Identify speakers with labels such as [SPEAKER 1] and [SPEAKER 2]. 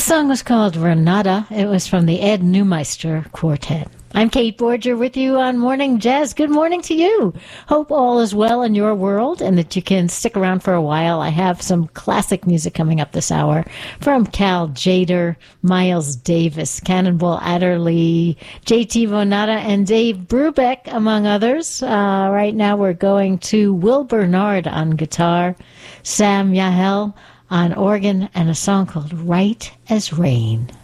[SPEAKER 1] song was called Renata. It was from the Ed Neumeister Quartet. I'm Kate Borger with you on Morning Jazz. Good morning to you. Hope all is well in your world and that you can stick around for a while. I have some classic music coming up this hour from Cal Tjader, Miles Davis, Cannonball Adderley, J.T. Vonata, and Dave Brubeck, among others. Right now we're going to Will Bernard on guitar, Sam Yahel on organ, and a song called Right as Rain.